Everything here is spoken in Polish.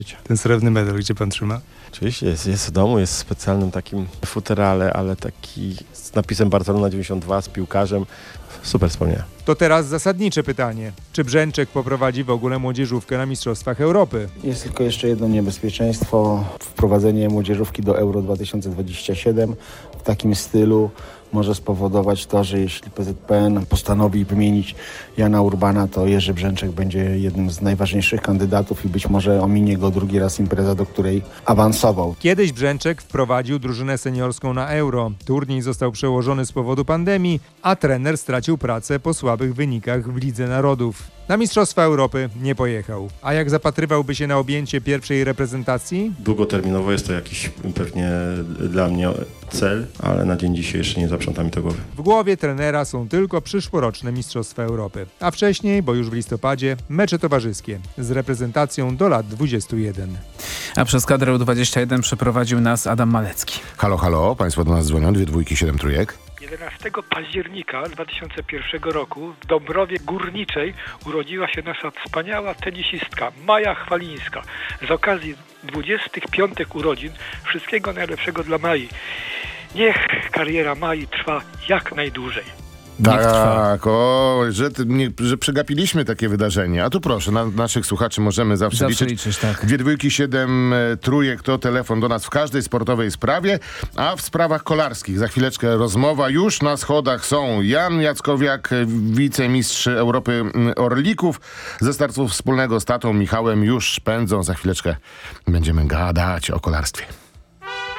Ten srebrny medal, gdzie pan trzyma? Oczywiście jest w domu, jest w specjalnym takim futerale, ale taki z napisem Barcelona 92, z piłkarzem. Super wspomnienia. To teraz zasadnicze pytanie. Czy Brzęczek poprowadzi w ogóle młodzieżówkę na Mistrzostwach Europy? Jest tylko jeszcze jedno niebezpieczeństwo. Wprowadzenie młodzieżówki do Euro 2027 w takim stylu może spowodować to, że jeśli PZPN postanowi wymienić Jana Urbana, to Jerzy Brzęczek będzie jednym z najważniejszych kandydatów i być może ominie go drugi raz impreza, do której awansował. Kiedyś Brzęczek wprowadził drużynę seniorską na Euro. Turniej został przełożony z powodu pandemii, a trener stracił pracę po słabych wynikach w Lidze Narodów. Na Mistrzostwa Europy nie pojechał. A jak zapatrywałby się na objęcie pierwszej reprezentacji? Długoterminowo jest to jakiś pewnie dla mnie cel, ale na dzień dzisiejszy nie zaprząta mi to głowy. W głowie trenera są tylko przyszłoroczne Mistrzostwa Europy. A wcześniej, bo już w listopadzie, mecze towarzyskie z reprezentacją do lat 21. A przez kadrę U21 przeprowadził nas Adam Malecki. Halo, halo, państwo do nas dzwonią, 2 dwójki, 7 trójek. 11 października 2001 roku w Dąbrowie Górniczej urodziła się nasza wspaniała tenisistka Maja Chwalińska. Z okazji 25 urodzin wszystkiego najlepszego dla Mai. Niech kariera Mai trwa jak najdłużej. Tak, że przegapiliśmy takie wydarzenie. A tu proszę, na naszych słuchaczy możemy zawsze liczyć. Tak. 2 dwójki, 7 trójek to telefon do nas w każdej sportowej sprawie, a w sprawach kolarskich za chwileczkę rozmowa. Już na schodach są Jan Jackowiak, wicemistrz Europy Orlików. Ze startów wspólnego z tatą Michałem już pędzą. Za chwileczkę będziemy gadać o kolarstwie.